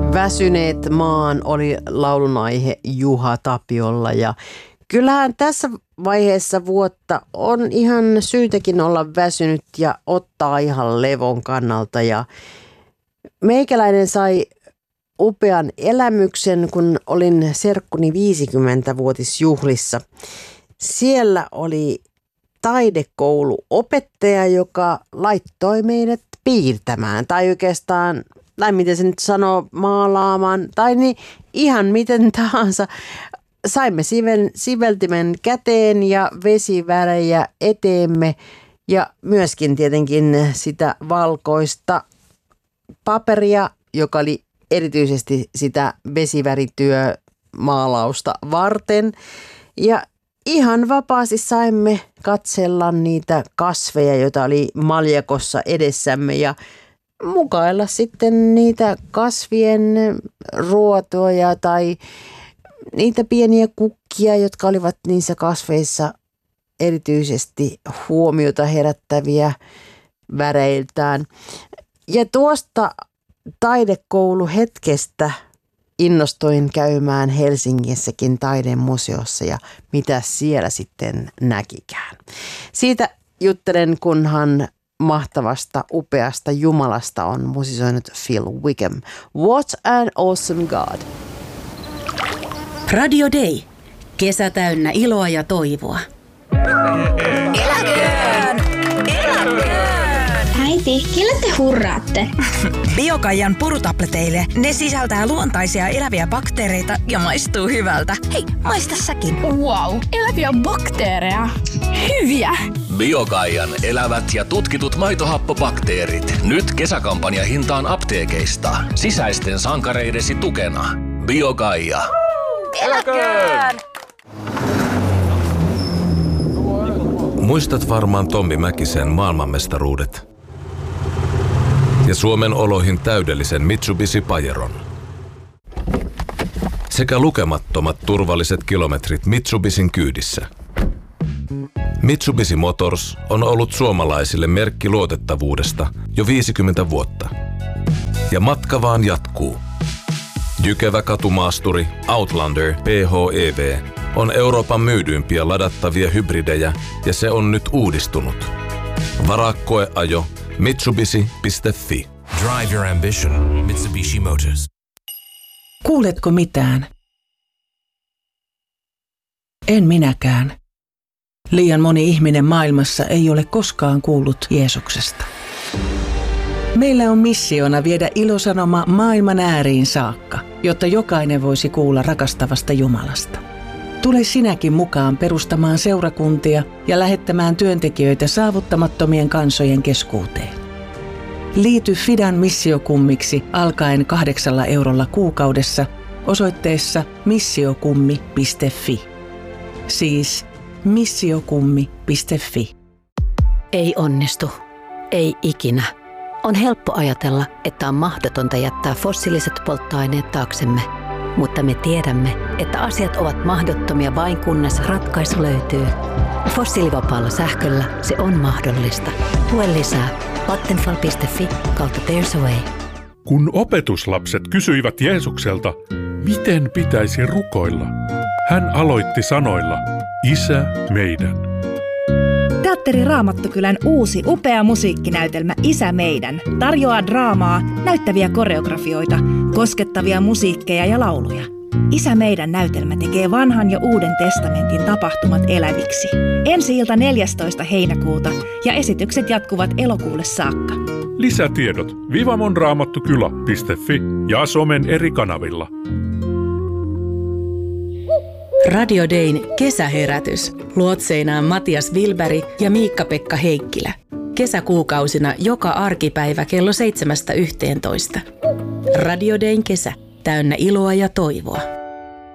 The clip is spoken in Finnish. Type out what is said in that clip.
Väsyneet maan oli laulun aihe Juha Tapiolla ja kyllähän tässä vaiheessa vuotta on ihan syytäkin olla väsynyt ja ottaa ihan levon kannalta ja meikäläinen sai upean elämyksen, kun olin serkkuni 50-vuotisjuhlissa. Siellä oli taidekouluopettaja, joka laittoi meidät piirtämään tai oikeastaan, tai miten se nyt sanoo, maalaamaan tai niin ihan miten tahansa. Saimme siveltimen käteen ja vesivärejä eteemme ja myöskin tietenkin sitä valkoista paperia, joka oli erityisesti sitä vesivärityömaalausta varten. Ja ihan vapaasti saimme katsella niitä kasveja, joita oli maljakossa edessämme ja mukailla sitten niitä kasvien ruotoja tai niitä pieniä kukkia, jotka olivat niissä kasveissa erityisesti huomiota herättäviä väreiltään. Ja tuosta taidekouluhetkestä innostuin käymään Helsingissäkin taidemuseossa ja mitä siellä sitten näkikään. Siitä juttelen, kunhan mahtavasta, upeasta Jumalasta on musisoinut Phil Wickham. What an awesome God. Radio Day. Kesä täynnä iloa ja toivoa. Eläköön! Eläköön! Äiti, kelle te hurraatte? Biokaijan purutableteille. Ne sisältää luontaisia eläviä bakteereita ja maistuu hyvältä. Hei, maista säkin. Wow, eläviä bakteereja. Hyviä! Biokaijan elävät ja tutkitut maitohappobakteerit. Nyt kesäkampanja hintaan apteekeista. Sisäisten sankareidesi tukena. Biokaija. Eläköön! Muistat varmaan Tommi Mäkisen maailmanmestaruudet ja Suomen oloihin täydellisen Mitsubishi Pajeron. Sekä lukemattomat turvalliset kilometrit Mitsubishin kyydissä. Mitsubishi Motors on ollut suomalaisille merkki luotettavuudesta jo 50 vuotta. Ja matka vaan jatkuu. Jykevä katumaasturi Outlander PHEV on Euroopan myydyimpiä ladattavia hybridejä ja se on nyt uudistunut. Varaa koeajo Mitsubishi.fi. Drive your ambition. Mitsubishi Motors. Kuuletko mitään? En minäkään. Liian moni ihminen maailmassa ei ole koskaan kuullut Jeesuksesta. Meillä on missiona viedä ilosanoma maailman ääriin saakka, jotta jokainen voisi kuulla rakastavasta Jumalasta. Tule sinäkin mukaan perustamaan seurakuntia ja lähettämään työntekijöitä saavuttamattomien kansojen keskuuteen. Liity Fidan missiokummiksi alkaen 8 eurolla kuukaudessa osoitteessa missiokummi.fi. Siis missiokummi.fi. Ei onnistu. Ei ikinä. On helppo ajatella, että on mahdotonta jättää fossiiliset polttoaineet taaksemme. Mutta me tiedämme, että asiat ovat mahdottomia vain kunnes ratkaisu löytyy. Fossiilivapaalla sähköllä se on mahdollista. Tue lisää vattenfall.fi/there's a way. Kun opetuslapset kysyivät Jeesukselta, miten pitäisi rukoilla, hän aloitti sanoilla, Isä meidän. Teatteri Raamattokylän uusi upea musiikkinäytelmä Isä meidän tarjoaa draamaa, näyttäviä koreografioita, koskettavia musiikkeja ja lauluja. Isä meidän näytelmä tekee vanhan ja uuden testamentin tapahtumat eläviksi. Ensi-ilta 14. heinäkuuta ja esitykset jatkuvat elokuulle saakka. Lisätiedot vivamonraamattukylä.fi ja somen eri kanavilla. Radio Dayn kesäherätys. Luotseinaan Matias Wilberg ja Miikka-Pekka Heikkilä. Kesäkuukausina joka arkipäivä kello 7–11. Radio Dayn kesä. Täynnä iloa ja toivoa.